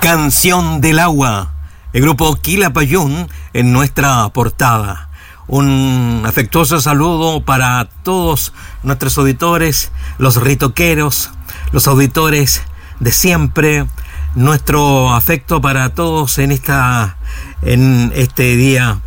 Canción del Agua, el grupo Quilapayún en nuestra portada. Un afectuoso saludo para todos nuestros auditores, los ritoqueros, los auditores de siempre. Nuestro afecto para todos en este día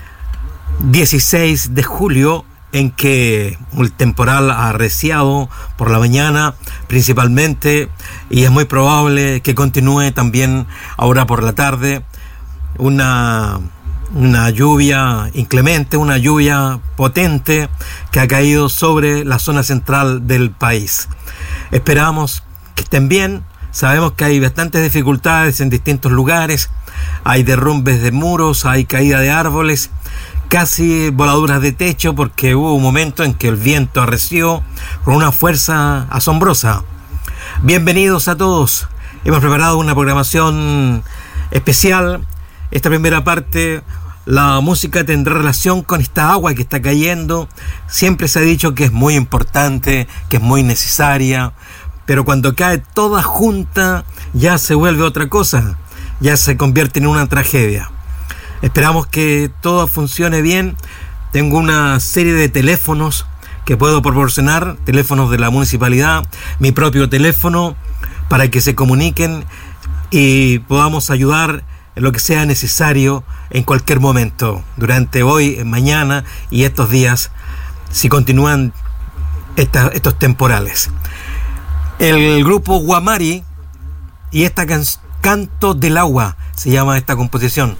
16 de julio, en que el temporal ha arreciado por la mañana principalmente, y es muy probable que continúe también ahora por la tarde una lluvia inclemente, una lluvia potente que ha caído sobre la zona central del país. Esperamos que estén bien. Sabemos que hay bastantes dificultades en distintos lugares, hay derrumbes de muros, hay caída de árboles, casi voladuras de techo, porque hubo un momento en que el viento arreció con una fuerza asombrosa. Bienvenidos a todos. Hemos preparado una programación especial. Esta primera parte, la música tendrá relación con esta agua que está cayendo. Siempre se ha dicho que es muy importante, que es muy necesaria, pero cuando cae toda junta ya se vuelve otra cosa, ya se convierte en una tragedia. Esperamos que todo funcione bien. Tengo una serie de teléfonos que puedo proporcionar, teléfonos de la municipalidad, mi propio teléfono, para que se comuniquen y podamos ayudar en lo que sea necesario en cualquier momento, durante hoy, mañana y estos días, si continúan estos temporales. El grupo Guamari y esta Canto del Agua se llama esta composición.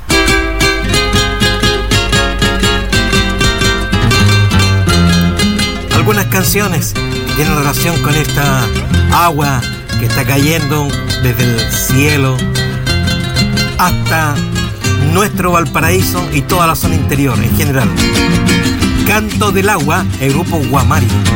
Algunas canciones tienen relación con esta agua que está cayendo desde el cielo hasta nuestro Valparaíso y toda la zona interior en general. Canto del Agua, el grupo Guamari.